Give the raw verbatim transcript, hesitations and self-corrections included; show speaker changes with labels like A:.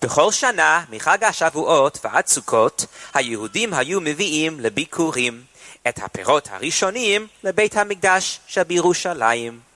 A: בכל שנה, מחג השבועות ועד סוכות, היהודים היו מביאים לביקורים את הפירות הראשונים לבית המקדש שבירושלים.